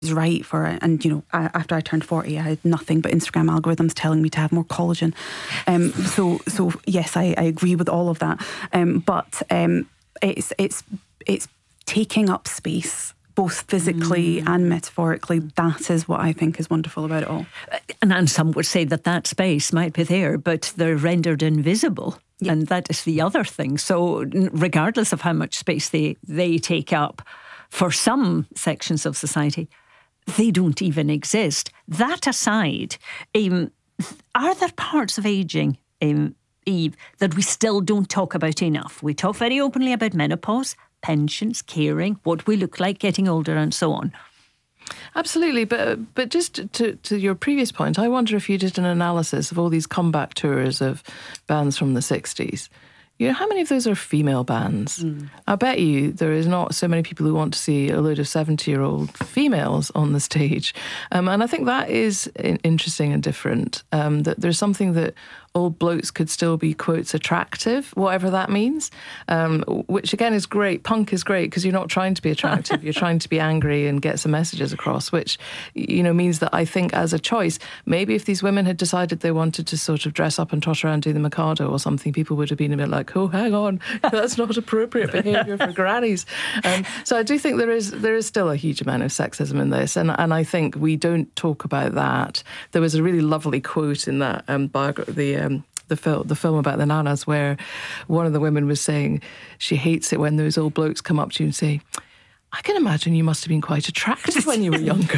right for it. And, after I turned 40, I had nothing but Instagram algorithms telling me to have more collagen. So yes, I agree with all of that. But it's taking up space, both physically and metaphorically. That is what I think is wonderful about it all. And some would say that space might be there, but they're rendered invisible. Yeah. And that is the other thing. So regardless of how much space they take up, for some sections of society, they don't even exist. That aside, are there parts of ageing, Eve, that we still don't talk about enough? We talk very openly about menopause, pensions, caring, what we look like getting older and so on. Absolutely, but just to your previous point, I wonder if you did an analysis of all these comeback tours of bands from the 60s. How many of those are female bands? I bet you there is not so many people who want to see a load of 70-year-old females on the stage. And I think that is interesting and different, that there's something that old blokes could still be, quotes, attractive, whatever that means, which again is great. Punk is great because you're not trying to be attractive, you're trying to be angry and get some messages across, which, means that I think as a choice, maybe if these women had decided they wanted to sort of dress up and trot around, do the Mikado or something, people would have been a bit like, oh, hang on, that's not appropriate behaviour for grannies. So I do think there is still a huge amount of sexism in this, and I think we don't talk about that. There was a really lovely quote in that the film about the Nanas, where one of the women was saying she hates it when those old blokes come up to you and say, I can imagine you must have been quite attractive when you were younger.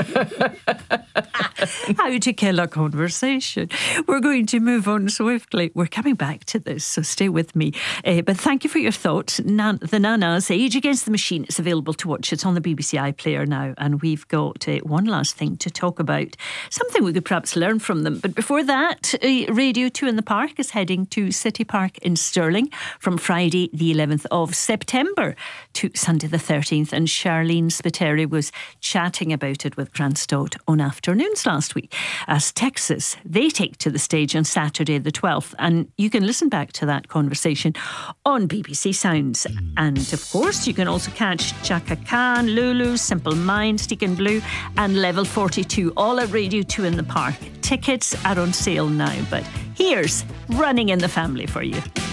How to kill a conversation. We're going to move on swiftly. We're coming back to this, so stay with me. But thank you for your thoughts. The Nanas, Age Against the Machine, is available to watch. It's on the BBC iPlayer now. And we've got one last thing to talk about. Something we could perhaps learn from them. But before that, Radio 2 in the Park is heading to City Park in Stirling from Friday the 11th of September to Sunday the 13th. And Charlene Spiteri was chatting about it with Grant Stott on Afternoons last week as Texas, they take to the stage on Saturday the 12th. And you can listen back to that conversation on BBC Sounds. And of course, you can also catch Chaka Khan, Lulu, Simple Minds, Deacon Blue and Level 42, all at Radio 2 in the Park. Tickets are on sale now, but here's Running in the Family for you.